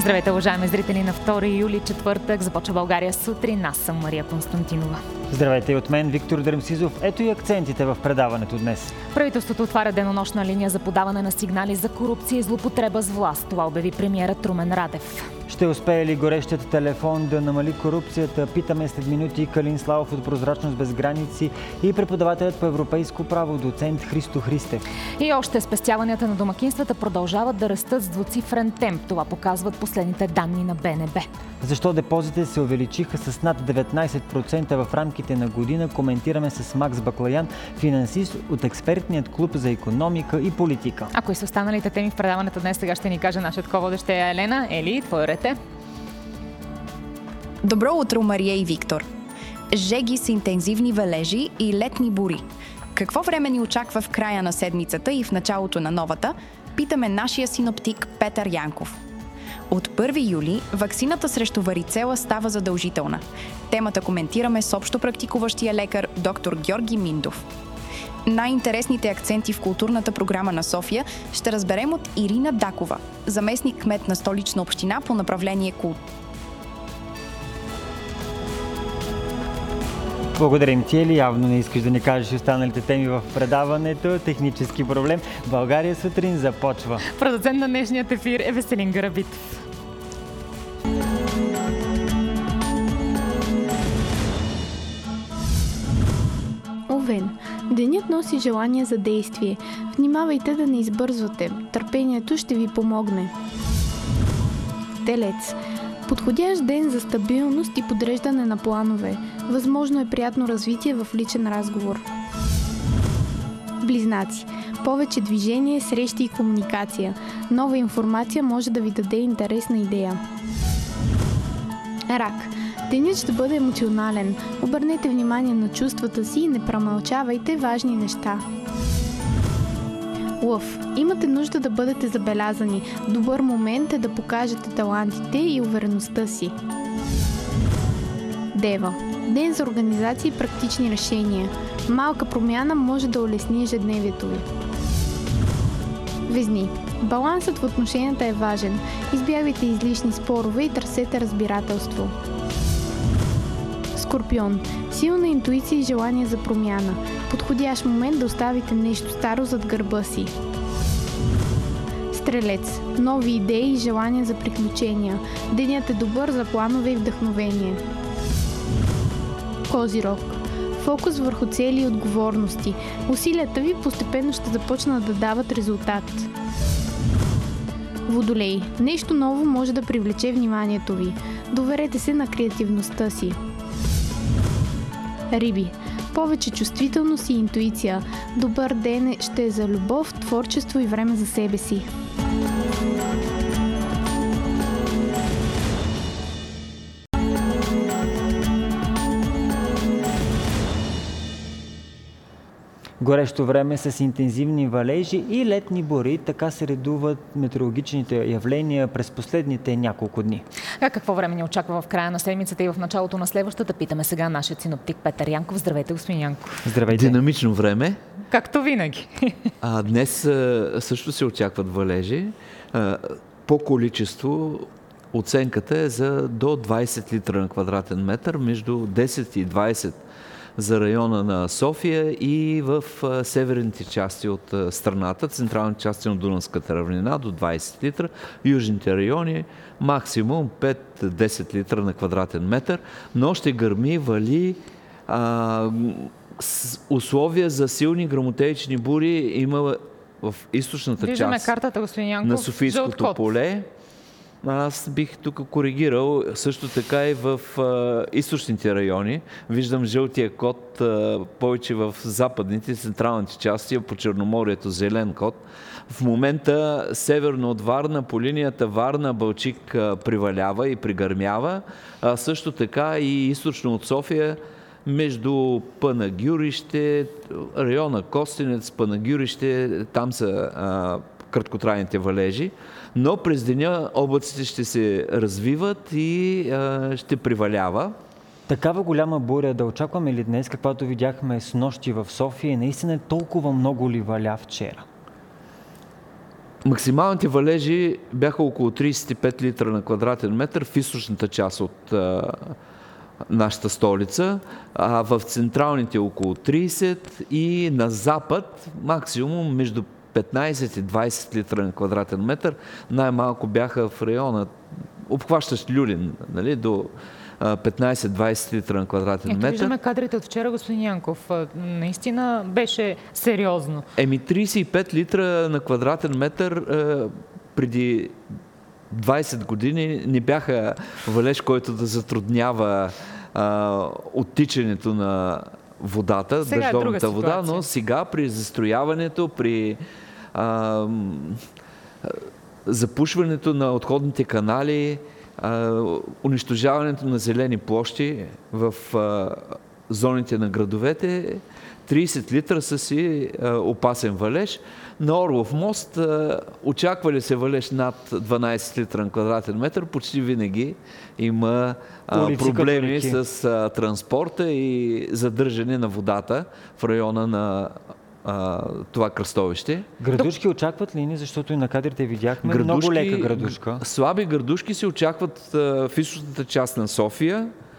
Здравейте, уважаеми зрители, на 2 юли, четвъртък. Започва България сутрин. Аз съм Мария Константинова. Здравейте и от мен, Виктор Дремсизов. Ето и акцентите в предаването днес. Правителството отваря денонощна линия за подаване на сигнали за корупция и злоупотреба с власт. Това обяви премиерът Румен Радев. Ще успее ли горещият телефон да намали корупцията? Питаме след минути Калин Славов от Прозрачност без граници и преподавателят по европейско право доцент Христо Христев. И още спестяванията на домакинствата продължават да растат с двуцифрен темп. Това показват последните данни на БНБ. Защо депозитите се увеличиха с над 19% в рамките на година? Коментираме с Макс Баклаян, финансист от експертният клуб за икономика и политика. А кои са останалите теми в предаването днес, сега ще ни каже нашият ководеща Елена. Ели, твой ред е. Добро утро, Мария и Виктор. Жеги с интензивни валежи и летни бури. Какво време ни очаква в края на седмицата и в началото на новата? Питаме нашия синоптик Петър Янков. От 1 юли ваксината срещу варицела става задължителна. Темата коментираме с общо практикуващия лекар доктор Георги Миндов. Най-интересните акценти в културната програма на София ще разберем от Ирина Дакова, заместник кмет на Столична община по направление култура. Благодарим ти, Ели. Явно не искаш да ни кажеш останалите теми в предаването. Технически проблем. България сутрин започва. Продуцент на днешният ефир е Веселин Гарабитов. Овен. Денят носи желание за действие. Внимавайте да не избързвате. Търпението ще ви помогне. Телец. Подходящ ден за стабилност и подреждане на планове. Възможно е приятно развитие в личен разговор. Близнаци. Повече движение, срещи и комуникация. Нова информация може да ви даде интересна идея. Рак. Денят ще бъде емоционален. Обърнете внимание на чувствата си и не премълчавайте важни неща. Лъв. Имате нужда да бъдете забелязани. Добър момент е да покажете талантите и увереността си. Дева. Ден за организация и практични решения. Малка промяна може да улесни ежедневието ви. Везни. Балансът в отношенията е важен. Избягвайте излишни спорове и търсете разбирателство. Скорпион. Силна интуиция и желание за промяна. Подходящ момент да оставите нещо старо зад гърба си. Стрелец. Нови идеи и желание за приключения. Денят е добър за планове и вдъхновение. Козирог. Фокус върху цели и отговорности. Усилията ви постепенно ще започнат да дават резултат. Водолей. Нещо ново може да привлече вниманието ви. Доверете се на креативността си. Риби. Повече чувствителност и интуиция. Добър ден ще е за любов, творчество и време за себе си. Горещо време с интензивни валежи и летни бури. Така се редуват метеорологичните явления през последните няколко дни. Какво време ни очаква в края на седмицата и в началото на следващата? Питаме сега нашия синоптик Петър Янков. Здравейте, господин Янков. Здравейте. Динамично време. Както винаги. Днес също се очакват валежи. По количество оценката е за до 20 литра на квадратен метър, между 10 и 20 за района на София и в северните части от страната, централните части на Дунавската равнина до 20 литра, южните райони максимум 5-10 литра на квадратен метър, но ще гърми, вали, условия за силни гръмотевични бури има в източната част картата, господин Янков, на Софийското поле. Аз бих тук коригирал също така и в източните райони. Виждам жълтия код повече в западните, централните части, по Черноморието зелен код. В момента северно от Варна, по линията Варна-Балчик привалява и пригърмява. Също така и източно от София, между Панагюрище, района Костенец, Панагюрище, там са краткотрайните валежи. Но през деня облаците ще се развиват и ще привалява. Такава голяма буря да очакваме ли днес, каквато видяхме с нощи в София, наистина толкова много ли валя вчера? Максималните валежи бяха около 35 литра на квадратен метър в източната част от нашата столица, а в централните около 30 и на запад максимум между 15 и 20 литра на квадратен метър. Най-малко бяха в района, обхващащ Люлин, нали, до 15-20 литра на квадратен метър. Виждаме кадрите от вчера, господин Янков. Наистина беше сериозно. 35 литра на квадратен метър преди 20 години не бяха валеж, който да затруднява оттичането на водата, дъждовната вода, но сега при застрояването, при запушването на отходните канали, унищожаването на зелени площи в зоните на градовете, 30 литра са си опасен валеж. На Орлов мост очаква ли се валеж над 12 литра на квадратен метър, почти винаги има проблеми с транспорта и задържане на водата в района на това кръстовище. Градушки очакват ли ни, защото и на кадрите видяхме много лека градушка? Слаби градушки се очакват в източната част на София,